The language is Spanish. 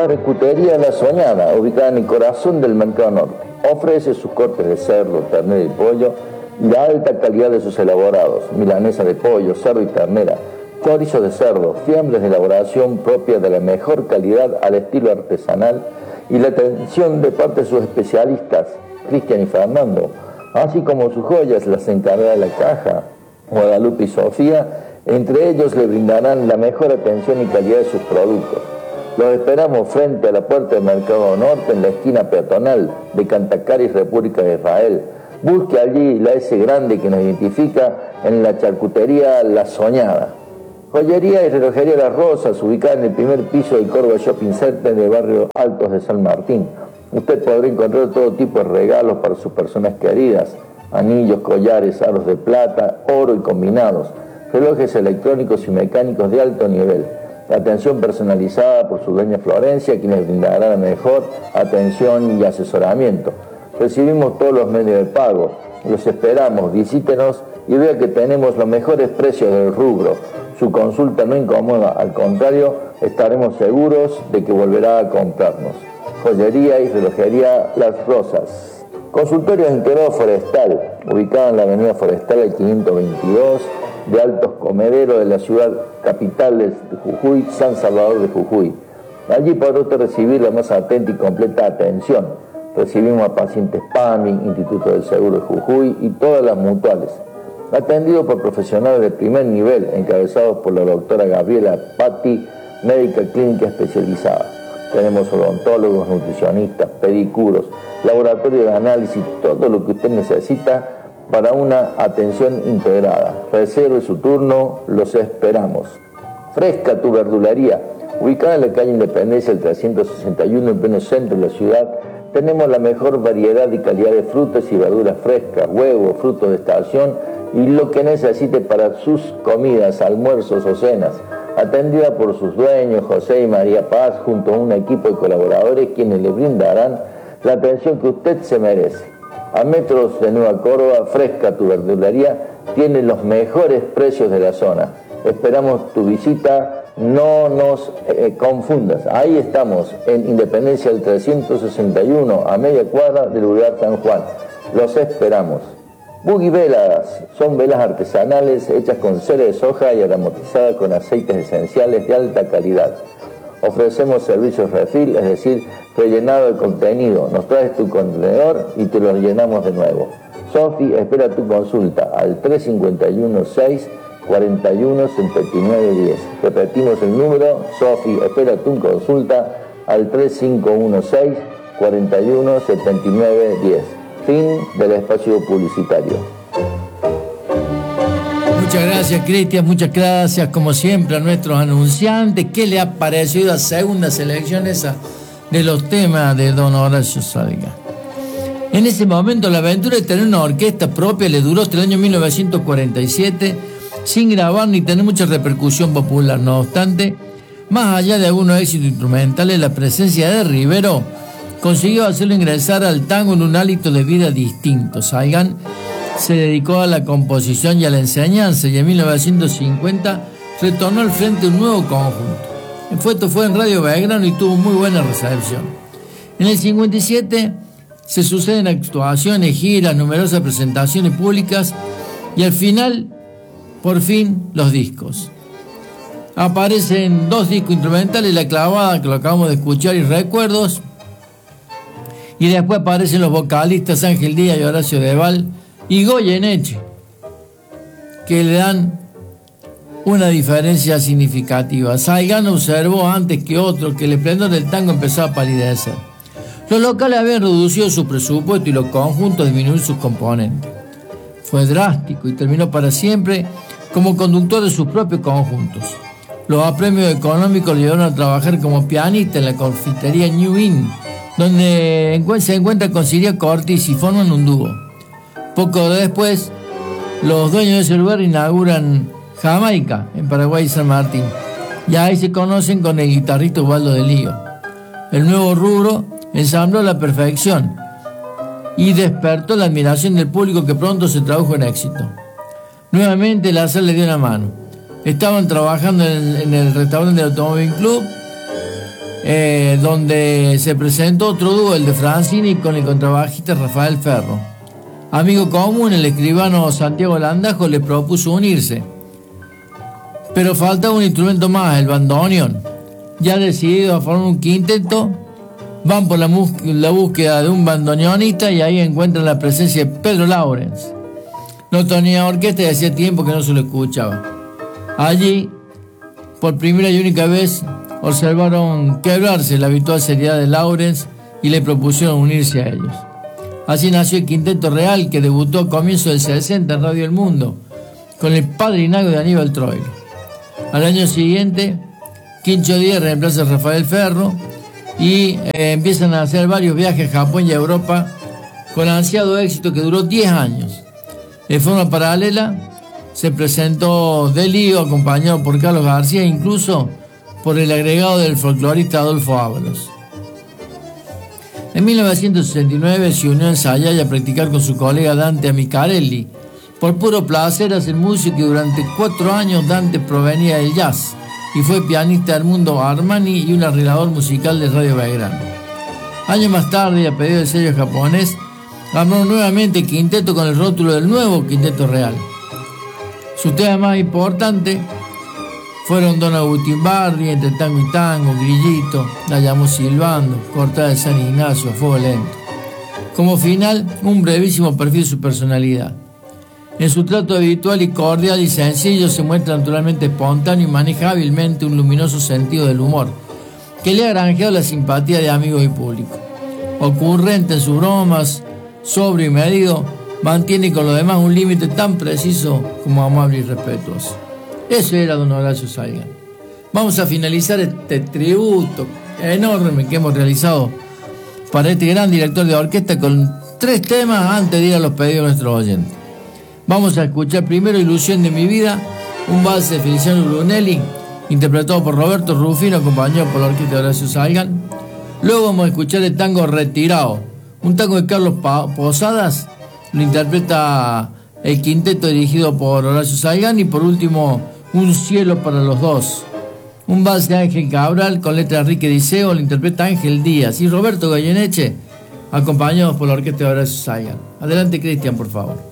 Charcutería La Soñada, ubicada en el corazón del Mercado Norte. Ofrece sus cortes de cerdo, ternera y pollo y la alta calidad de sus elaborados. Milanesa de pollo, cerdo y ternera, chorizo de cerdo, fiambres de elaboración propia de la mejor calidad al estilo artesanal y la atención de parte de sus especialistas, Cristian y Fernando, así como sus joyas, las encargadas de la caja, Guadalupe y Sofía. Entre ellos le brindarán la mejor atención y calidad de sus productos. Los esperamos frente a la puerta del Mercado Norte, en la esquina peatonal de Cantacaris, República de Israel. Busque allí la S grande que nos identifica en la charcutería La Soñada. Joyería y relojería Las Rosas, ubicada en el primer piso del Córdoba Shopping Center del barrio Altos de San Martín. Usted podrá encontrar todo tipo de regalos para sus personas queridas: anillos, collares, aros de plata, oro y combinados, relojes electrónicos y mecánicos de alto nivel. Atención personalizada por su dueña Florencia, quienes brindarán la mejor atención y asesoramiento. Recibimos todos los medios de pago. Los esperamos, visítenos y vea que tenemos los mejores precios del rubro. Su consulta no incomoda, al contrario, estaremos seguros de que volverá a comprarnos. Joyería y relojería Las Rosas. Consultorio Integrado Forestal, ubicado en la avenida Forestal al 522 de Altos Comederos de la ciudad capital de Jujuy, San Salvador de Jujuy. Allí podrá usted recibir la más atenta y completa atención. Recibimos a pacientes PAMI, Instituto del Seguro de Jujuy y todas las mutuales. Atendido por profesionales de primer nivel, encabezados por la doctora Gabriela Patti, médica clínica especializada. Tenemos odontólogos, nutricionistas, pedicuros, laboratorio de análisis, todo lo que usted necesita para una atención integrada. Reserve su turno, los esperamos. Fresca tu verdulería, ubicada en la calle Independencia, el 361, en pleno centro de la ciudad. Tenemos la mejor variedad y calidad de frutas y verduras frescas, huevos, frutos de estación y lo que necesite para sus comidas, almuerzos o cenas. Atendida por sus dueños, José y María Paz, junto a un equipo de colaboradores quienes le brindarán la atención que usted se merece. A metros de Nueva Córdoba, Fresca tu verdulería tiene los mejores precios de la zona. Esperamos tu visita, no nos confundas. Ahí estamos, en Independencia del 361, a media cuadra del lugar San Juan. Los esperamos. Buggy Velas son velas artesanales hechas con cera de soja y aromatizadas con aceites esenciales de alta calidad. Ofrecemos servicios refill, es decir, rellenado de contenido. Nos traes tu contenedor y te lo llenamos de nuevo. Sofi espera tu consulta al 351-6-41-79-10. Repetimos el número. Sofi espera tu consulta al 3516-41-79-10. Fin del espacio publicitario. Muchas gracias, Cristian, muchas gracias como siempre a nuestros anunciantes. ¿Qué le ha parecido la segunda selección esa de los temas de don Horacio Salga? En ese momento la aventura de tener una orquesta propia le duró hasta el año 1947 sin grabar ni tener mucha repercusión popular. No obstante, más allá de algunos éxitos instrumentales, la presencia de Rivero consiguió hacerlo ingresar al tango en un hálito de vida distinto. Salgan se dedicó a la composición y a la enseñanza y en 1950 retornó al frente un nuevo conjunto. Esto fue en Radio Belgrano y tuvo muy buena recepción. En el 57 se suceden actuaciones, giras, numerosas presentaciones públicas y al final, por fin, los discos. Aparecen 2 discos instrumentales, La Clavada, que lo acabamos de escuchar, y Recuerdos. Y después aparecen los vocalistas Ángel Díaz y Horacio Deval y Goyeneche, que le dan una diferencia significativa. Salgano observó antes que otros que el esplendor del tango empezaba a palidecer. Los locales habían reducido su presupuesto y los conjuntos disminuir sus componentes. Fue drástico y terminó para siempre como conductor de sus propios conjuntos. Los apremios económicos le llevaron a trabajar como pianista en la confitería New Inn, donde se encuentra con Siria Cortis y forman un dúo. Poco después, los dueños de ese lugar inauguran Jamaica, en Paraguay y San Martín, y ahí se conocen con el guitarrista Ubaldo de Lío. El nuevo rubro ensambló a la perfección y despertó la admiración del público, que pronto se tradujo en éxito. Nuevamente la sal le dio una mano. Estaban trabajando en el restaurante del Automóvil Club donde se presentó otro dúo, el de Francini, con el contrabajista Rafael Ferro. Amigo común, el escribano Santiago Landajo le propuso unirse, pero faltaba un instrumento más, el bandoneón. Ya decidido a formar un quinteto, van por la búsqueda de un bandoneonista y ahí encuentran la presencia de Pedro Laurens. No tenía orquesta y hacía tiempo que no se lo escuchaba. Allí, por primera y única vez, observaron quebrarse la habitual seriedad de Laurens y le propusieron unirse a ellos. Así nació el Quinteto Real, que debutó a comienzos del 60 en Radio El Mundo, con el padrinazgo de Aníbal Troilo. Al año siguiente, Quincho Díaz reemplaza a Rafael Ferro y empiezan a hacer varios viajes a Japón y a Europa con ansiado éxito que duró 10 años. De forma paralela, se presentó De Lío, acompañado por Carlos García e incluso por el agregado del folclorista Adolfo Ábalos. En 1969 se unió a ensayar y a practicar con su colega Dante Amicarelli. Por puro placer hacer música y durante 4 años Dante provenía del jazz y fue pianista del Mundo Armani y un arreglador musical de Radio Belgrano. Años más tarde, y a pedido del sello japonés, armó nuevamente el quinteto con el rótulo del nuevo Quinteto Real. Sus temas más importantes fueron Don Agustín Barri, Entre Tango y Tango, Grillito, La llamó silbando, Cortada de San Ignacio, Fuego Lento. Como final, un brevísimo perfil de su personalidad. En su trato habitual y cordial y sencillo se muestra naturalmente espontáneo y maneja hábilmente un luminoso sentido del humor, que le ha granjeado la simpatía de amigos y público. Ocurrente en sus bromas, sobrio y medido, mantiene con lo demás un límite tan preciso como amable y respetuoso. Eso era don Horacio Salgan. Vamos a finalizar este tributo enorme que hemos realizado para este gran director de orquesta con 3 temas antes de ir a los pedidos de nuestros oyentes. Vamos a escuchar primero Ilusión de mi vida, un vals de Feliciano Brunelli, interpretado por Roberto Rufino, acompañado por la orquesta de Horacio Salgan. Luego vamos a escuchar el tango Retirado, un tango de Carlos Posadas, lo interpreta el quinteto dirigido por Horacio Salgan. Y por último, Un cielo para los dos, un vals de Ángel Cabral con letra de Enrique Diceo, lo interpreta Ángel Díaz y Roberto Goyeneche, acompañados por la orquesta de Horacio Salgan. Adelante, Cristian, por favor.